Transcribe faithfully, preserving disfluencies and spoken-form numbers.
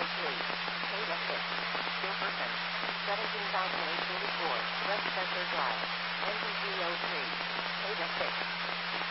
three. Ada six. Gilberton. seventeen thousand eight hundred thirty-four. West Spencer Drive.